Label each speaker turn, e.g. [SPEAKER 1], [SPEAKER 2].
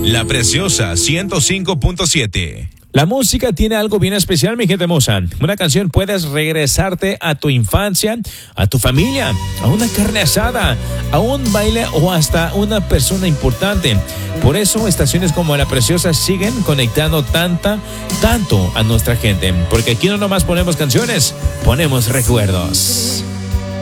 [SPEAKER 1] La Preciosa 105.7.
[SPEAKER 2] La música tiene algo bien especial, mi gente hermosa. Una canción puedes regresarte a tu infancia, a tu familia, a una carne asada, a un baile o hasta una persona importante. Por eso estaciones como La Preciosa siguen conectando tanto a nuestra gente. Porque aquí no nomás ponemos canciones, ponemos recuerdos.